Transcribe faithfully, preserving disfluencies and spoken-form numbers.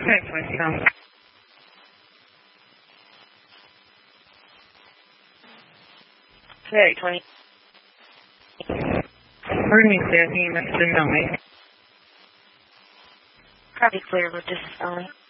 Check twenty, come. Check twenty. Pardon me, Stephanie, that's the noise. Copy clear with this is Ellen.